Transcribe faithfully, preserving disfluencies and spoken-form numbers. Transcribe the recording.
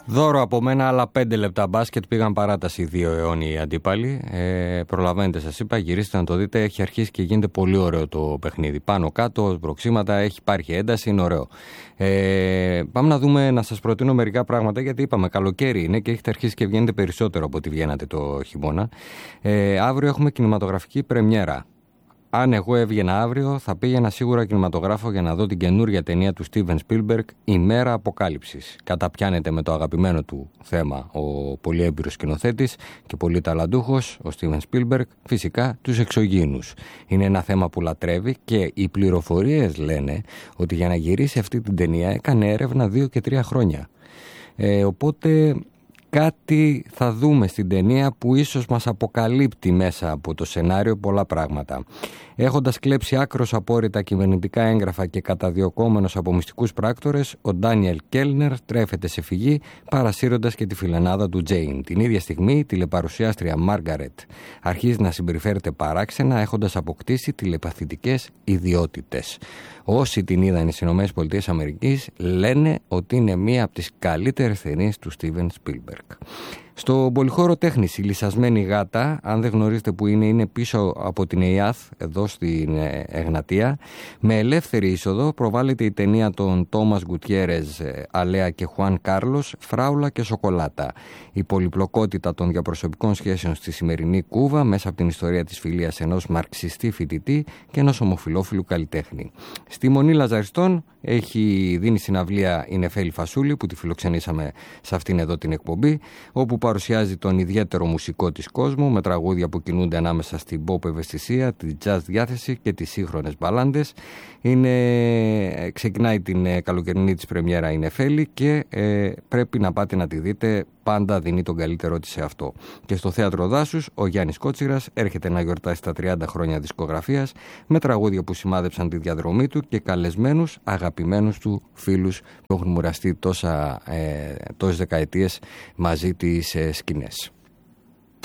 Δώρο από μένα, άλλα πέντε λεπτά μπάσκετ. Πήγαν παράταση δύο αιώνιοι οι αντίπαλοι. Ε, προλαβαίνετε, σας είπα, γυρίστε να το δείτε. Έχει αρχίσει και γίνεται πολύ ωραίο το παιχνίδι. Πάνω κάτω, προξήματα, έχει υπάρχει ένταση, είναι ωραίο. Ε, πάμε να δούμε, να σας προτείνω μερικά πράγματα, γιατί είπαμε καλοκαίρι είναι και έχετε αρχίσει και βγαίνετε περισσότερο από ό,τι βγαίνατε το χειμώνα. Ε, αύριο έχουμε κινηματογραφική πρεμιέρα. Αν εγώ έβγαινα αύριο, θα πήγαινα σίγουρα κινηματογράφο για να δω την καινούρια ταινία του Steven Spielberg, «Η Μέρα Αποκάλυψης». Καταπιάνεται με το αγαπημένο του θέμα ο πολύ έμπειρος σκηνοθέτης και πολύ ταλαντούχος, ο Steven Spielberg, φυσικά τους εξωγήινους. Είναι ένα θέμα που λατρεύει και οι πληροφορίες λένε ότι για να γυρίσει αυτή την ταινία έκανε έρευνα δύο και τρία χρόνια. Ε, οπότε... κάτι θα δούμε στην ταινία που ίσως μας αποκαλύπτει μέσα από το σενάριο πολλά πράγματα. Έχοντας κλέψει άκρως απόρριτα κυβερνητικά έγγραφα και καταδιωκόμενος από μυστικούς πράκτορες, ο Ντάνιελ Κέλνερ τρέφεται σε φυγή, παρασύροντας και τη φιλενάδα του Τζέιν. Την ίδια στιγμή η τηλεπαρουσιάστρια Μάργαρετ αρχίζει να συμπεριφέρεται παράξενα, έχοντας αποκτήσει τηλεπαθητικές ιδιότητες. Όσοι την είδαν στις ΗΠΑ λένε ότι είναι μία από τις καλύτερες ταινίες του Steven Spielberg. Στο πολυχώρο τέχνης, η λυσασμένη γάτα, αν δεν γνωρίζετε που είναι, είναι πίσω από την ΕΙΑΘ, εδώ στην Εγνατία. Με ελεύθερη είσοδο προβάλλεται η ταινία των Τόμας Γκουτιέρες, Αλέα και Χουάν Κάρλος, Φράουλα και Σοκολάτα. Η πολυπλοκότητα των διαπροσωπικών σχέσεων στη σημερινή Κούβα, μέσα από την ιστορία της φιλίας ενός μαρξιστή φοιτητή και ενός ομοφυλόφιλου καλλιτέχνη. Στη Μονή Λαζαριστών έχει δίνει συναυλία η Νεφέλη Φασούλη, που τη φιλοξενήσαμε σε αυτήν εδώ την εκπομπή, όπου παρουσιάζει τον ιδιαίτερο μουσικό της κόσμου με τραγούδια που κινούνται ανάμεσα στην pop ευαισθησία, τη jazz διάθεση και τις σύγχρονες μπαλάντες. Είναι... Ξεκινάει την καλοκαιρινή της πρεμιέρα η Νεφέλη και ε, πρέπει να πάτε να τη δείτε. Πάντα δίνει τον καλύτερό της σε αυτό. Και στο Θέατρο Δάσους ο Γιάννης Κότσιρας έρχεται να γιορτάσει τα τριάντα χρόνια δισκογραφίας με τραγούδια που σημάδεψαν τη διαδρομή του και καλεσμένους αγαπημένους του φίλους που έχουν μοιραστεί τόσα, ε, τόσες δεκαετίες μαζί τις ε, σκηνές.